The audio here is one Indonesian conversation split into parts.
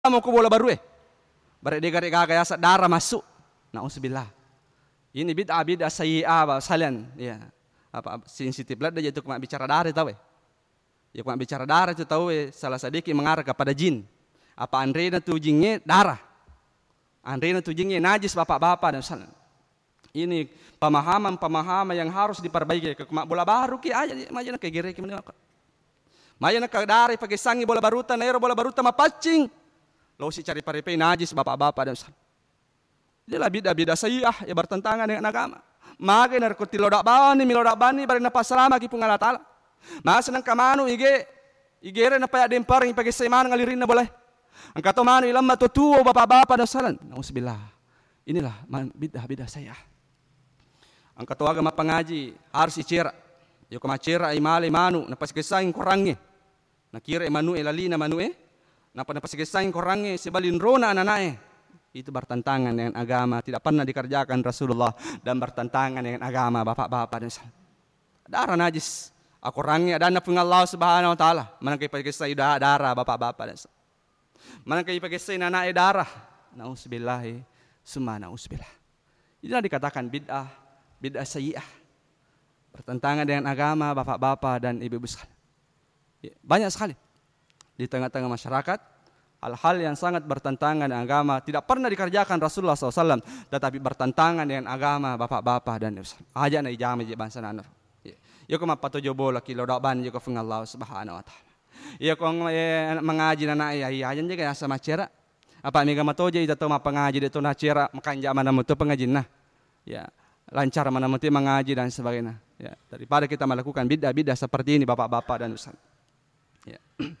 mau ko bola baru bare de gare gagaya sa darah masuk. Nauzubillah. Ini bid'ah sayyi'ah ba salian ya. Apa sensitif lah dia itu cuma bicara darah tahu ya cuma bicara darah itu tahu salah sedikit mengarah kepada jin. Apa andrena tu jinnya darah. Andrena tu jinnya najis bapak-bapak dan salah. Ini pemahaman yang harus diperbaiki. Cuma bola baru ki aja majana ke gere ki mana. Majana ke darah pakai sangi bola baruta nairo bola baruta mapacing. Lo si cari paripe najis bapak-bapak dan salah. Inilah bid'ah sayyi'ah ya bertentangan dengan agama. Mage narkoti lodak bani milodak bani bari napa salama ki pung Allah taala. Mas nang kamanu igere na paya dempar ng pagi sayman ngalirin na boleh. Ang kato manu ilam matutuo bapak-bapak dan salan. Nauzubillah. Inilah bid'ah sayyi'ah. Ang kato agama pangaji harus icira. Yo kumacira imale manu napaskesaing korange. Nakira manu elalina manu napa napaskesaing korange sebalin rona ananae. Itu bertentangan dengan agama, tidak pernah dikerjakan Rasulullah dan bertentangan dengan agama bapak-bapak dan salah. Darah najis. Aku orangnya ada pun Allah Subhanahu wa taala. Mana kay pagisay darah bapak-bapak dan salah. Mana kay pagisay nanay darah. Nauzubillah. Summa nauzubillah. Inilah dikatakan bid'ah sayyi'ah. Bertentangan dengan agama bapak-bapak dan ibu-ibu sekalian. Banyak sekali di tengah-tengah masyarakat hal-hal yang sangat bertentangan dengan agama tidak pernah dikerjakan Rasulullah SAW, tetapi bertentangan dengan agama bapak-bapak dan aja na ijama je bangsa nanar. Yo ko mapatujo bola kilo daban yo ko fung Allah Subhanahu wa taala. Yo ko mengaji na ayan je kaya sa macera. Apa miga matoje ita to mapangaji dito na cera makanja mana mo to pangajin na. Ya, lancar mana mo to mengaji dan sebagainya. Ya, daripada kita melakukan bid'ah seperti ini bapak-bapak dan ustaz. Ya.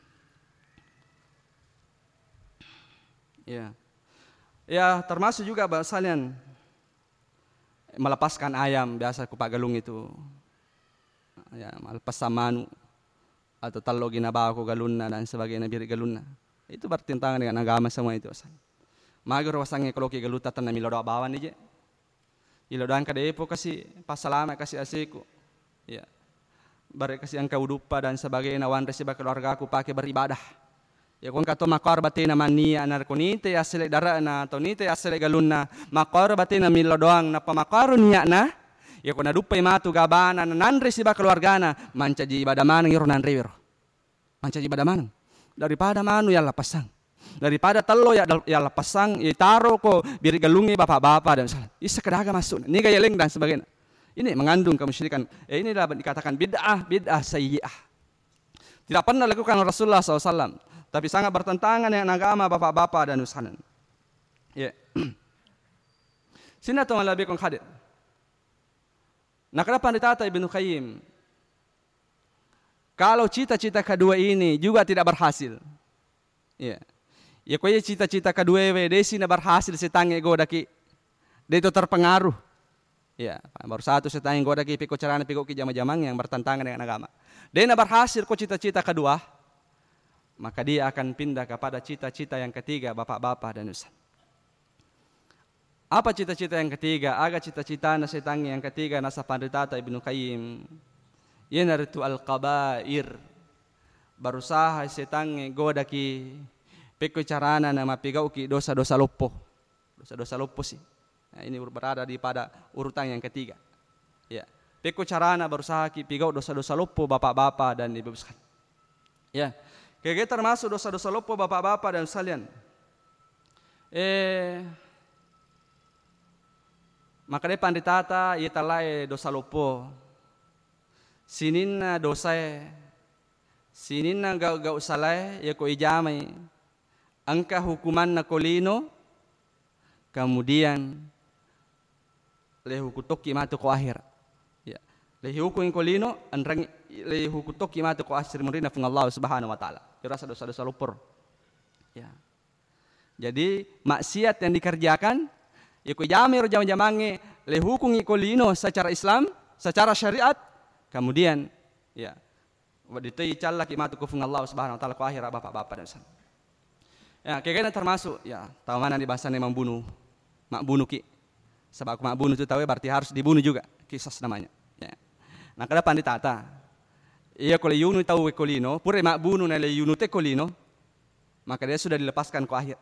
Ya termasuk juga bahasanya melepaskan ayam biasa kupak galung itu. Ya, melepas samanu atau talo ginabawa ko galunna dan sebagainya biri galunna. Itu bertentangan dengan agama semua itu. Magur wasangnya kalau ki galuta tan milodo bawan nije. Ilodan ka depo kasi pasalama kasi asiku. Ya. Bare kasi angka udupa dan sebagainya wan resiba keluarga aku pakai beribadah. Ya kung kato makorbate na mania narkonite asile darana to nite asile galunna makorbate na milodoang na pamakaro niya na ya kung nadupay matu gabana nanre siba keluargana mancaji ibadah manang iro nanre wiro mancaji ibadah manang daripada manu ya lapasang daripada telo ya lapasang itaro ko biri galungi bapak-bapak dan salah isa kedaga masuk ni gayeleng dan sebagainya ini mengandung kemusyrikan ini dapat dikatakan bid'ah sayyi'ah tidak pernah lakukan Rasulullah SAW tapi sangat bertentangan dengan agama bapak-bapak dan usahanan. Ya. Sina to malabi kong hadir. Nakarapan ditata Ibnu Qayyim. Kalau cita-cita kedua ini juga tidak berhasil. Ya. Ya koye cita-cita kedua desi na berhasil setange godaki. Dia itu terpengaruh. Ya, baru satu setange godaki piko carana piko ki jama-jamang yang bertentangan dengan agama. Dia na berhasil ko cita-cita kedua. Maka dia akan pindah kepada cita-cita yang ketiga bapak-bapak dan ustaz. Apa cita-cita yang ketiga? Aga cita-cita na setangi yang ketiga nasa panditata Ibnu Qayyim. Yanaritu al-qabair. Berusaha setangi godaki peko carana na mapigaw ki dosa-dosa lupo. Dosa-dosa lupo sih. Nah, ini berada di pada urutan yang ketiga. Ya. Peko carana berusaha ki pigaw dosa-dosa lupo bapak-bapak dan ibu sekalian. Ya. Kaya termasuk dosa-dosa lupa bapak-bapak dan sekalian. Maka dia panditata italai dosa lupa. Sininna dosa sininna gau salai ya ko ijamai. Angka hukuman na kolino kemudian lehukutoki matu ko akhir. Ya. Lehukuin kolino anrang lehukutoki matu ko akhir murina fung Allah Subhanahu wa taala. Rasa dosa-dosa lupur. Ya. Jadi maksiat yang dikerjakan iku jamir jam-jamange le hukum ikolino secara Islam, secara syariat, kemudian ya waditei callak imatu kufung Allah Subhanahu wa taala ku akhir bapak-bapak dan san. Ya, kayaknya termasuk ya, tahu mana di bahasanya membunuh. Mak bunuh ki. Sebab mak bunuh itu tahu berarti harus dibunuh juga, kisah namanya. Ya. Nah, kada panditata. Iya kalau yunu tahu kolino, pure mak bunuh na le yunu te kolino. maka dia sudah dilepaskan